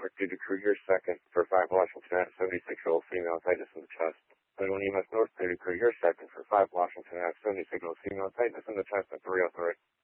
North due to Kruger second for 5 Washington at 76-year-old female tightness in the chest. 21 EMS North due to Kruger second for 5 Washington at 76-year-old female tightness in the chest at 303.